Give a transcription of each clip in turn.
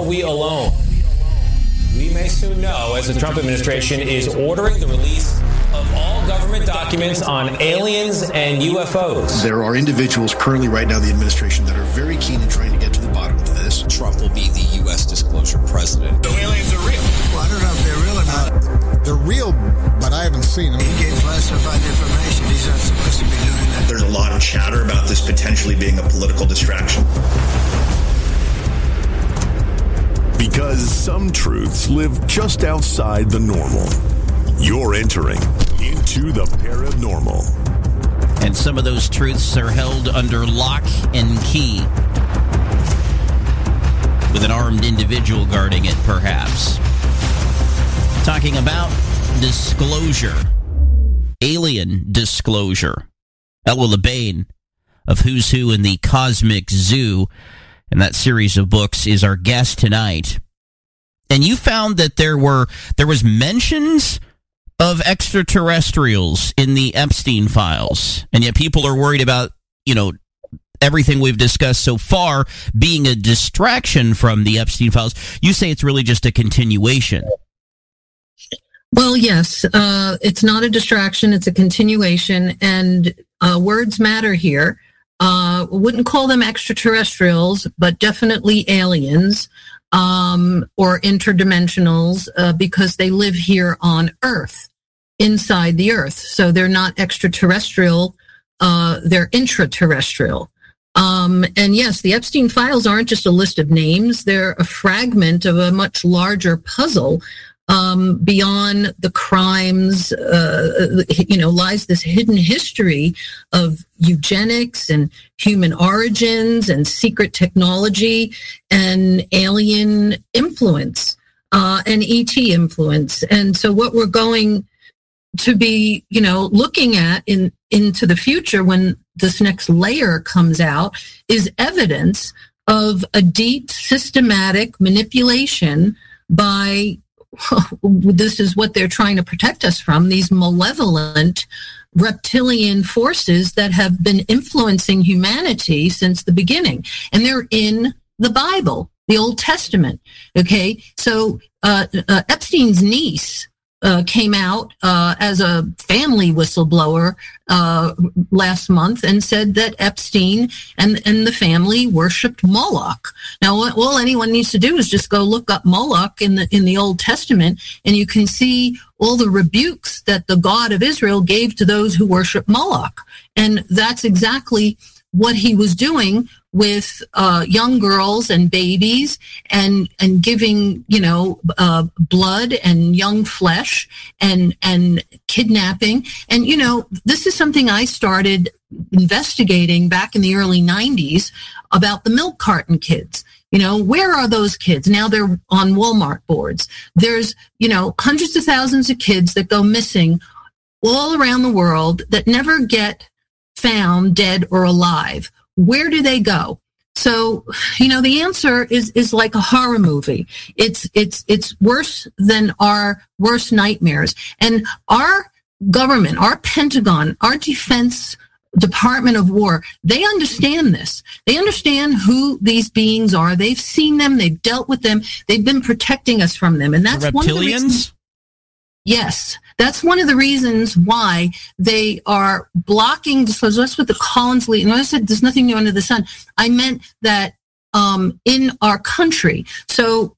Are we alone? We may soon know, as the Trump administration is ordering the release of all government documents on aliens and UFOs. There are individuals currently right now in the administration that are very keen in trying to get to the bottom of this. Trump will be the U.S. disclosure president. The aliens are real. Well, I don't know if they're real or not. They're real, but I haven't seen them. He gave classified information. He's not supposed to be doing that. There's a lot of chatter about this potentially being a political distraction. Because some truths live just outside the normal. You're entering into the paranormal. And some of those truths are held under lock and key, with an armed individual guarding it, perhaps. Talking about disclosure. Alien disclosure. Ella LeBain of Who's Who in the Cosmic Zoo, and that series of books, is our guest tonight. And you found that there was mentions of extraterrestrials in the Epstein files, and yet people are worried about, everything we've discussed so far being a distraction from the Epstein files. You say it's really just a continuation. Well, yes, it's not a distraction, it's a continuation, and words matter here. Wouldn't call them extraterrestrials, but definitely aliens or interdimensionals because they live here on Earth, inside the Earth. So they're not extraterrestrial, they're intraterrestrial. And yes, the Epstein files aren't just a list of names, they're a fragment of a much larger puzzle. Beyond the crimes, lies this hidden history of eugenics and human origins and secret technology and alien influence and ET influence. And so what we're going to be, looking at into the future when this next layer comes out is evidence of a deep systematic manipulation by this is what they're trying to protect us from, these malevolent reptilian forces that have been influencing humanity since the beginning. And they're in the Bible, the Old Testament. Okay, so Epstein's niece came out as a family whistleblower last month and said that Epstein and the family worshipped Moloch. Now, all anyone needs to do is just go look up Moloch in the Old Testament, and you can see all the rebukes that the God of Israel gave to those who worship Moloch. And that's exactly what he was doing with young girls and babies and giving, blood and young flesh and kidnapping. And, this is something I started investigating back in the early 90s about the milk carton kids. Where are those kids? Now they're on Walmart boards. There's, hundreds of thousands of kids that go missing all around the world that never get found dead or alive. Where do they go? So, the answer is like a horror movie. It's worse than our worst nightmares. And our government, our Pentagon, our Defense Department of War, they understand this. They understand who these beings are. They've seen them. They've dealt with them. They've been protecting us from them. And that's one of the reasons. Yes, that's one of the reasons why they are blocking disclosure. That's what the Collins leak. And I said there's nothing new under the sun. I meant that in our country. So,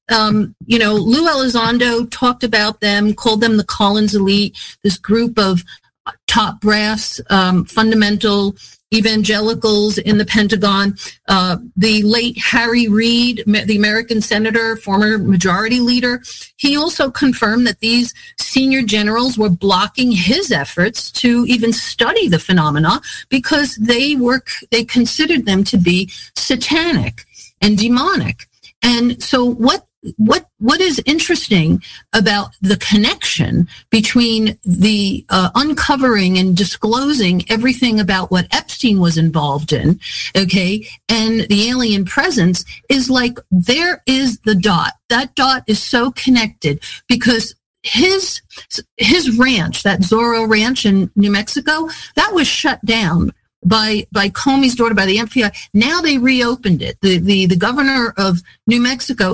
Lou Elizondo talked about them, called them the Collins elite, this group of top brass, fundamental evangelicals in the Pentagon. The late Harry Reid, the American senator, former majority leader, he also confirmed that these senior generals were blocking his efforts to even study the phenomena because they considered them to be satanic and demonic. And so what is interesting about the connection between the uncovering and disclosing everything about what Epstein was involved in, okay, and the alien presence is like there is the dot. That dot is so connected because his ranch, that Zorro Ranch in New Mexico, that was shut down by Comey's daughter, by the FBI. Now they reopened it. The governor of New Mexico